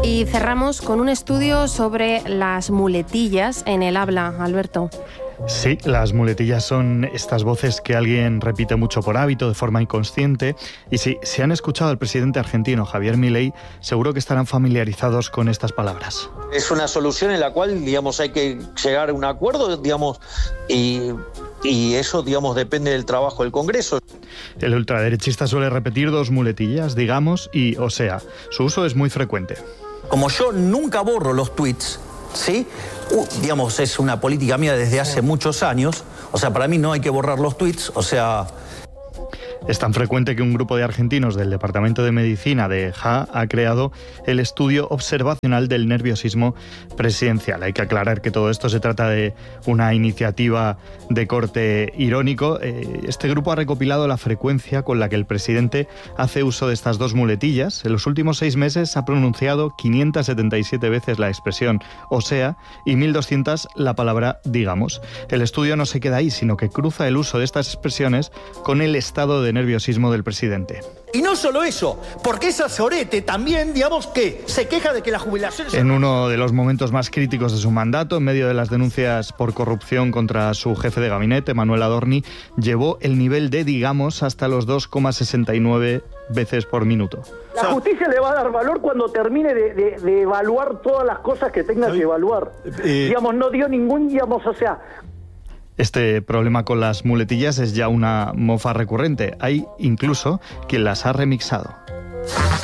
Y cerramos con un estudio sobre las muletillas en el habla, Alberto. Sí, las muletillas son estas voces que alguien repite mucho por hábito, de forma inconsciente. Y si han escuchado al presidente argentino Javier Milei, seguro que estarán familiarizados con estas palabras. Es una solución en la cual, digamos, hay que llegar a un acuerdo, digamos, y eso, digamos, depende del trabajo del Congreso. El ultraderechista suele repetir dos muletillas, digamos y o sea. Su uso es muy frecuente. Como yo nunca borro los tweets, ¿sí? Digamos, es una política mía desde hace muchos años. O sea, para mí no hay que borrar los tweets, o sea... Es tan frecuente que un grupo de argentinos del Departamento de Medicina de JA ha creado el estudio observacional del nerviosismo presidencial. Hay que aclarar que todo esto se trata de una iniciativa de corte irónico. Este grupo ha recopilado la frecuencia con la que el presidente hace uso de estas dos muletillas. En los últimos 6 meses ha pronunciado 577 veces la expresión o sea y 1.200 la palabra digamos. El estudio no se queda ahí, sino que cruza el uso de estas expresiones con el estado de nerviosismo del presidente. Y no solo eso, porque esa Sorete también, digamos, que se queja de que la jubilación... En uno de los momentos más críticos de su mandato, en medio de las denuncias por corrupción contra su jefe de gabinete, Manuel Adorni, llevó el nivel de digamos hasta los 2,69 veces por minuto. La justicia le va a dar valor cuando termine de evaluar todas las cosas que tenga que evaluar. Digamos, no dio ningún, digamos, o sea... Este problema con las muletillas es ya una mofa recurrente. Hay incluso quien las ha remixado.